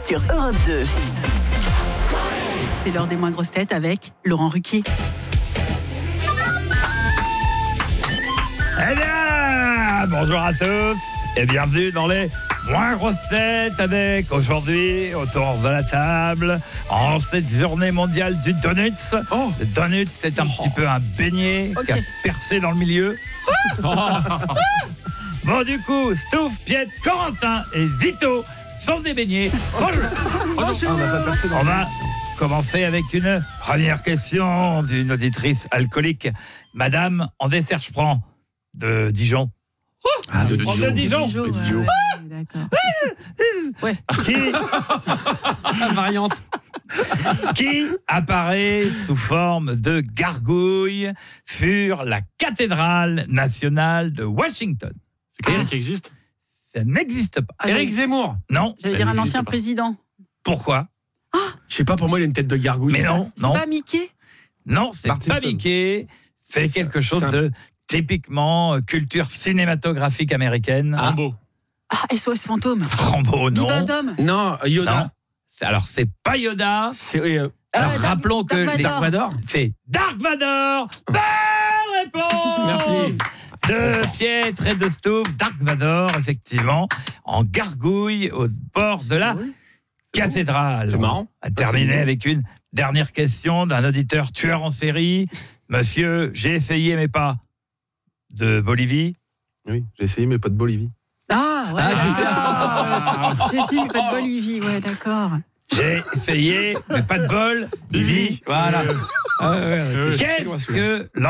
sur Europe 2. C'est l'heure des moins grosses têtes avec Laurent Ruquier. Eh bien, bonjour à tous et bienvenue dans les moins grosses têtes avec aujourd'hui autour de la table en cette journée mondiale du donut. Le donut, c'est un petit peu un beignet qui a percé dans le milieu. Bon, du coup, Stouff, Piet, Corentin et Vito sont des beignets. Bonjour. On va commencer avec une première question d'une auditrice alcoolique. Madame, en dessert, je prends de Dijon. De Dijon. D'accord. Ouais. Variante. Qui apparaît sous forme de gargouille sur la cathédrale nationale de Washington? C'est quelqu'un qui existe? Ça n'existe pas. Éric Zemmour. Non. J'allais dire un ancien président. Pourquoi? Je sais pas, pour moi il a une tête de gargouille. Mais non, C'est pas Mickey? Non, c'est Bart pas Simpson. Mickey. C'est quelque chose de typiquement culture cinématographique américaine. Rambo. Ah, SOS Fantôme. Rambo, non. Bibendum. Non, Yoda. Non. Alors, c'est pas Yoda. C'est Alors, Dark- rappelons que Dark les Vador. Vador. C'est Dark Vador. Bonne réponse. Merci. De Pietre et de Stouff, Dark Vador, effectivement, en gargouille au bord de la cathédrale. C'est marrant. On va terminer avec une dernière question d'un auditeur tueur en série. Monsieur, j'ai essayé mais pas de Bolivie. Oui, j'ai essayé, mais pas de Bolivie. Ah, ouais. Ah, J'ai essayé, mais pas de Bolivie. Ouais, d'accord. J'ai essayé mais pas de bol. Bolivie. Voilà. Qu'est-ce que